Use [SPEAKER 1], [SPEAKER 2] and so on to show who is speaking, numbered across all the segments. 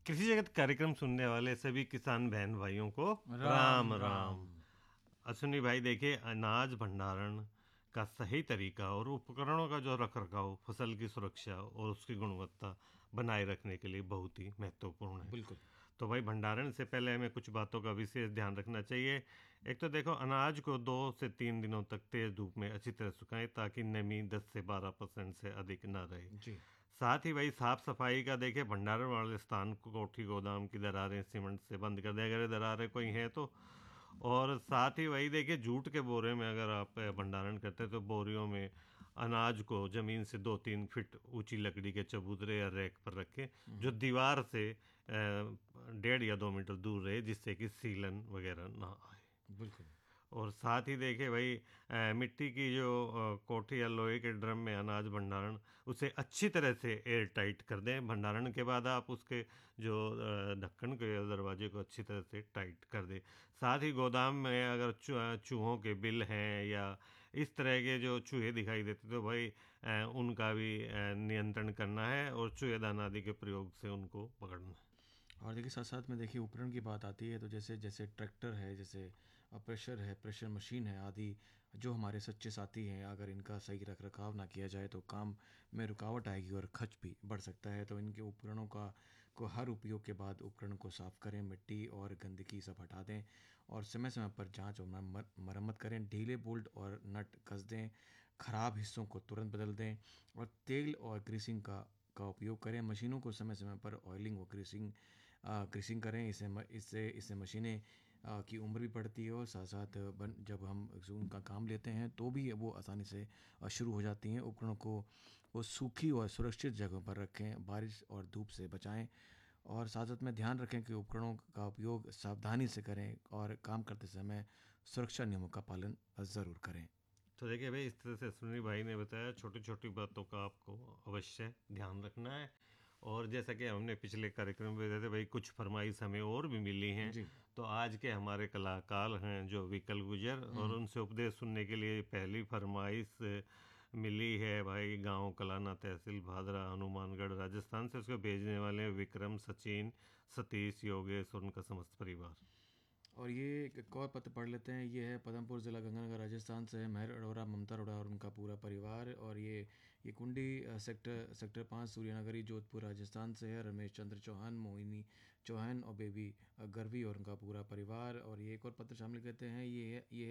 [SPEAKER 1] कृषि जगत कार्यक्रम सुनने वाले सभी किसान बहन भाइयों को
[SPEAKER 2] राम
[SPEAKER 1] राम
[SPEAKER 2] राम।
[SPEAKER 1] राम। अश्विनी भाई, देखिए, अनाज भंडारण का सही तरीका और उपकरणों का जो रख रखाव फसल की सुरक्षा और उसकी गुणवत्ता बनाए रखने के लिए बहुत ही महत्वपूर्ण है।
[SPEAKER 2] बिल्कुल।
[SPEAKER 1] तो भाई, भंडारण से पहले हमें कुछ बातों का विशेष ध्यान रखना चाहिए। एक तो देखो, अनाज को 2 से 3 दिनों तक तेज धूप में अच्छी तरह सुखाएं ताकि नमी 10 से 12% से अधिक ना रहे।
[SPEAKER 2] जी।
[SPEAKER 1] साथ ही भाई, साफ सफाई का देखें, भंडारण वाले स्थान को, कोठी गोदाम की दरारें सीमेंट से बंद कर दें अगर ये दरारें कोई हैं तो। और साथ ही वही देखिए, जूट के बोरे में अगर आप भंडारण करते हैं तो बोरियों में अनाज को ज़मीन से 2-3 फीट ऊंची लकड़ी के चबूतरे या रैक पर रखें जो दीवार से 1.5 या 2 मीटर दूर रहे, जिससे कि सीलन वगैरह ना आए।
[SPEAKER 2] बिल्कुल।
[SPEAKER 1] और साथ ही देखिए भाई, मिट्टी की जो कोठी या लोहे के ड्रम में अनाज भंडारण, उसे अच्छी तरह से एयर टाइट कर दें। भंडारण के बाद आप उसके जो ढक्कन के दरवाजे को अच्छी तरह से टाइट कर दें। साथ ही गोदाम में अगर चूहों के बिल हैं या इस तरह के जो चूहे दिखाई देते तो भाई उनका भी नियंत्रण करना है और चूहेदान आदि के प्रयोग से उनको पकड़ना है।
[SPEAKER 2] और देखिए साथ साथ में देखिए उपकरण की बात आती है तो जैसे जैसे ट्रैक्टर है, जैसे प्रेशर है, प्रेशर मशीन है आदि, जो हमारे सच्चे साथी हैं, अगर इनका सही रख रखाव ना किया जाए तो काम में रुकावट आएगी और खर्च भी बढ़ सकता है। तो इनके उपकरणों का को हर उपयोग के बाद उपकरण को साफ करें, मिट्टी और गंदगी सब हटा दें और समय समय पर जांच और मरम्मत करें। ढीले बोल्ट और नट कस दें, खराब हिस्सों को तुरंत बदल दें और तेल और ग्रीसिंग का उपयोग करें। मशीनों को समय समय पर ऑयलिंग और ग्रीसिंग करें। इससे मशीनें की उम्र भी बढ़ती है और साथ साथ जब हम उनका काम लेते हैं तो भी वो आसानी से शुरू हो जाती हैं। उपकरणों को वो सूखी और सुरक्षित जगहों पर रखें, बारिश और धूप से बचाएं और साथ साथ में ध्यान रखें कि उपकरणों का उपयोग सावधानी से करें और काम करते समय सुरक्षा नियमों का पालन ज़रूर करें।
[SPEAKER 1] तो देखिए भाई, इस तरह से सुनील भाई ने बताया, छोटी छोटी बातों का आपको अवश्य ध्यान रखना है। और जैसा कि हमने पिछले कार्यक्रम में बताया था भाई, कुछ फरमाइश हमें और भी मिली हैं।
[SPEAKER 2] जी।
[SPEAKER 1] तो आज के हमारे कलाकार हैं जो विकल गुजर, और उनसे उपदेश सुनने के लिए पहली फरमाइश मिली है भाई, गांव कलाना, तहसील भादरा, हनुमानगढ़, राजस्थान से। उसको भेजने वाले हैं विक्रम, सचिन, सतीश, योगेश और उनका समस्त परिवार।
[SPEAKER 2] और ये एक और पत्र पढ़ लेते हैं। ये है पदमपुर ज़िला गंगानगर राजस्थान से है महर अरोड़ा, ममता अरोड़ा और उनका पूरा परिवार। और ये कुंडी सेक्टर 5 सूर्यनगरी जोधपुर राजस्थान से है। रमेश चंद्र चौहान, मोहिनी चौहान और बेबी गरवी और उनका पूरा परिवार। और ये एक और पत्र शामिल करते हैं। ये है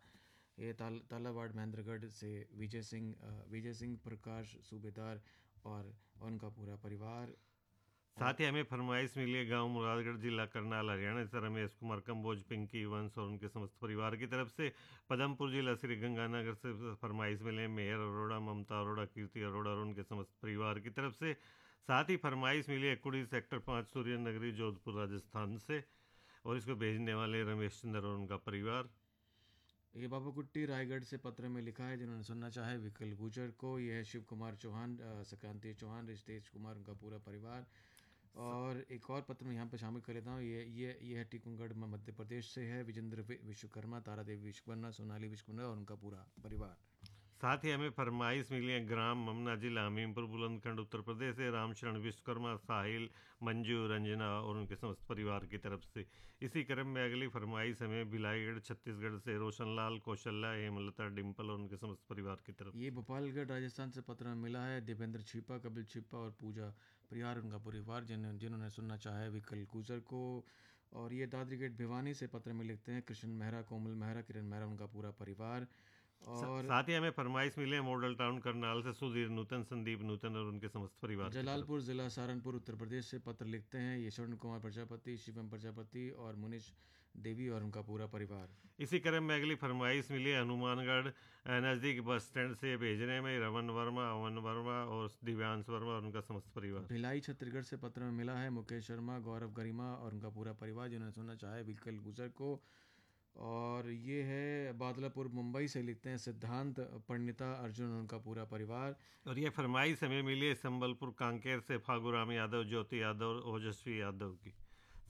[SPEAKER 2] ताला वार्ड महेंद्रगढ़ से विजय सिंह प्रकाश सूबेदार और उनका पूरा परिवार। और
[SPEAKER 1] साथ ही हमें फरमाइश मिली है गांव मुरादगढ़, जिला करनाल, हरियाणा से रमेश कुमार कंबोज, पिंकी, वंश और उनके समस्त परिवार की तरफ से। पदमपुर जिला श्री गंगानगर से फरमाइश मिले मेहर अरोड़ा, ममता अरोड़ा, कीर्ति अरोड़ा और उनके समस्त परिवार की तरफ से। साथ ही फरमाइश मिली है कुड़ी सेक्टर 5 सूर्य नगरी जोधपुर राजस्थान से, और इसको भेजने वाले रमेश चंद्र और उनका परिवार।
[SPEAKER 2] ये बाबा कुट्टी रायगढ़ से पत्र में लिखा है, जिन्होंने सुनना चाहे विकल गुजर को। यह है शिव कुमार चौहान, संक्रांति चौहान, रितेश कुमार, उनका पूरा परिवार। और एक और पत्र में यहाँ पे शामिल कर लेता हूँ। ये है टीकमगढ़ में मध्य प्रदेश से है। विजेंद्र विश्वकर्मा, तारा देवी विश्वकर्मा, सोनाली विश्वकर्मा और उनका पूरा परिवार।
[SPEAKER 1] साथ ही हमें फरमाइश मिली है ग्राम ममना, जिला हमीरपुर, बुलंदखंड, उत्तर प्रदेश से रामशरण विश्वकर्मा, साहिल, मंजू, रंजना और उनके समस्त परिवार की तरफ से। इसी क्रम में अगली फरमाइश हमें भिलाईगढ़ छत्तीसगढ़ से रोशनलाल, कौशल्या, हेमलता, डिम्पल और उनके समस्त परिवार की तरफ
[SPEAKER 2] ये
[SPEAKER 1] से।
[SPEAKER 2] भोपालगढ़ राजस्थान से पत्र में मिला है। देवेंद्र छिपा, कपिल छिपा और पूजा परिहार, उनका परिवार, जिन्होंने सुनना चाहे विकल गुजर को। और ये दादरी गेट भिवानी से पत्र में लिखते हैं कृष्ण मेहरा, कोमल मेहरा, किरण मेहरा, उनका पूरा परिवार। और
[SPEAKER 1] साथ ही हमें फरमाइश मिली है मॉडल टाउन करनाल से सुधीर नूतन, संदीप नूतन और उनके समस्त परिवार की तरफ
[SPEAKER 2] जलालपुर
[SPEAKER 1] से।
[SPEAKER 2] ज़िला सहारनपुर उत्तर प्रदेश से पत्र लिखते हैं यशवंत कुमार प्रजापति, शिवम प्रजापति और मुनीश देवी और उनका पूरा परिवार।
[SPEAKER 1] इसी क्रम में अगली फरमाइश मिली है हनुमानगढ़ नज़दीक बस स्टैंड से भेजने में रमन वर्मा, अवन वर्मा और दिव्यांश वर्मा और उनका समस्त परिवार।
[SPEAKER 2] भिलाई छत्तीसगढ़ से पत्र में मिला है मुकेश शर्मा, गौरव गरिमा और उनका पूरा परिवार, जिन्होंने सुनना चाहे विकल गुजर को। और ये है बादलापुर मुंबई से लिखते हैं सिद्धांत परिणीता अर्जुन और उनका पूरा परिवार।
[SPEAKER 1] और ये फरमाइश हमें मिली है संबलपुर कांकेर से फागुराम यादव, ज्योति यादव और ओजस्वी यादव की।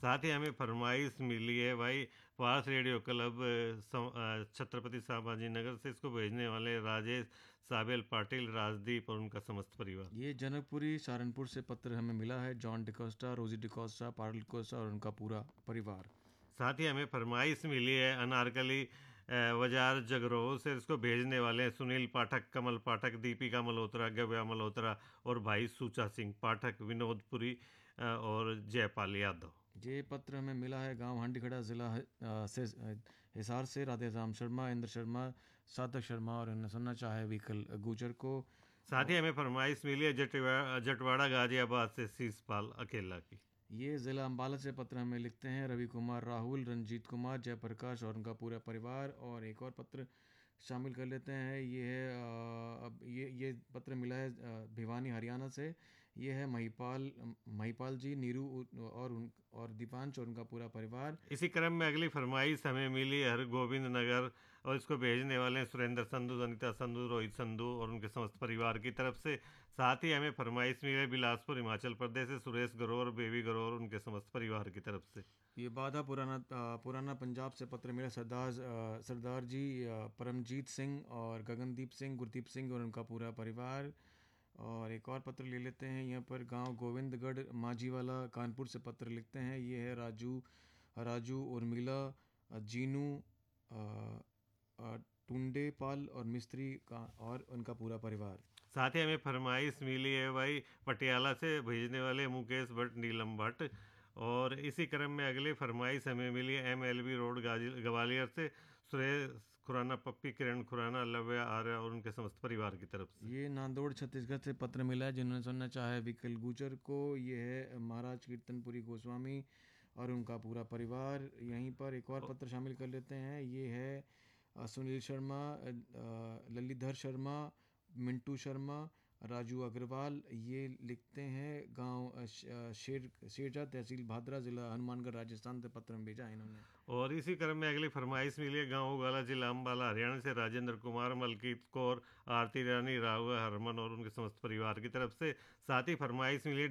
[SPEAKER 1] साथ ही हमें फरमाइश मिली है भाई पास रेडियो क्लब छत्रपति संभाजी नगर से इसको भेजने वाले राजेश साबेल पाटिल राजदीप और उनका समस्त परिवार।
[SPEAKER 2] ये जनकपुरी सहारनपुर से पत्र हमें मिला है। जॉन डिकोस्टा, रोजी डिकोस्टा, पार्ल डिकोस्टा और उनका पूरा परिवार।
[SPEAKER 1] साथ ही हमें फरमाइश मिली है अनारकली बाजार जगरोह से इसको भेजने वाले हैं सुनील पाठक, कमल पाठक, दीपिका मल्होत्रा, गव्या मल्होत्रा और भाई सूचा सिंह पाठक, विनोदपुरी और जयपाल यादव।
[SPEAKER 2] ये पत्र हमें मिला है गांव हांडीखड़ा जिला से हिसार से राधेश्याम शर्मा, इंद्र शर्मा, साधक शर्मा और इन्हें सुनना चाहे विकल गुजर को।
[SPEAKER 1] साथ ही हमें फरमाइश मिली है जटवाड़ा गाजियाबाद से शीशपाल अकेला की।
[SPEAKER 2] ये ज़िला अम्बाला से पत्र हमें लिखते हैं रवि कुमार, राहुल, रंजीत कुमार, जयप्रकाश और उनका पूरा परिवार। और एक और पत्र शामिल कर लेते हैं। ये है अब ये पत्र मिला है भिवानी हरियाणा से। ये है महिपाल जी, नीरू और दीपांश और उनका पूरा परिवार।
[SPEAKER 1] इसी क्रम में अगली फरमाइश हमें मिली हर गोविंद नगर और इसको भेजने वाले हैं सुरेंद्र संधू, अनिता संधू, रोहित संधू और उनके समस्त परिवार की तरफ से। साथ ही हमें फरमाइश मिली है बिलासपुर हिमाचल प्रदेश से सुरेश गरोर, बेबी गरोर उनके समस्त परिवार की तरफ से।
[SPEAKER 2] ये बाधा पुराना पंजाब से पत्र मिला सरदार जी परमजीत सिंह और गगनदीप सिंह, गुरदीप सिंह और उनका पूरा परिवार। और एक और पत्र ले लेते हैं। यहाँ पर गांव गोविंदगढ़ माझीवाला कानपुर से पत्र लिखते हैं। ये है राजू उर्मिला, जीनू, टुंडे पाल और मिस्त्री का और उनका पूरा परिवार।
[SPEAKER 1] साथ ही हमें फरमाइश मिली है भाई पटियाला से भेजने वाले मुकेश भट्ट, नीलम भट्ट। और इसी क्रम में अगली फरमाइश हमें मिली है MLB रोड ग्वालियर से सुरेश खुराना, पप्पी, किरण खुराना, लव्य आर्य और उनके समस्त परिवार की तरफ से।
[SPEAKER 2] ये नांदोड़ छत्तीसगढ़ से पत्र मिला है जिन्होंने सुनना चाहे विकल गुजर को। ये है महाराज कीर्तनपुरी गोस्वामी और उनका पूरा परिवार। यहीं पर एक और पत्र शामिल कर लेते हैं। ये है सुनील शर्मा, ललिधर शर्मा, मिंटू शर्मा, राजू अग्रवाल। ये लिखते हैं गांव शेरजा, तहसील भादरा, जिला हनुमानगढ़, राजस्थान से पत्र में भेजा है इन्होंने।
[SPEAKER 1] और इसी क्रम में अगली फरमाइश मिली है गाँव उगाला जिला अम्बाला हरियाणा से राजेंद्र कुमार, मलकीत कौर, आरती रानी, राघव हरमन और उनके समस्त परिवार की तरफ से। साथ ही फरमाइश मिली